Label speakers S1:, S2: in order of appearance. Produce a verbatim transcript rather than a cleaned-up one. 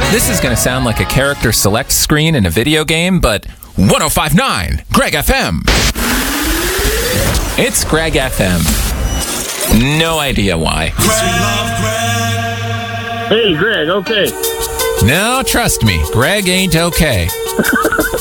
S1: This is going to sound like a character select screen in a video game, but one oh five point nine, Greg F M. It's Greg F M. No idea why.
S2: Hey, Greg, okay.
S1: No, trust me, Greg ain't okay.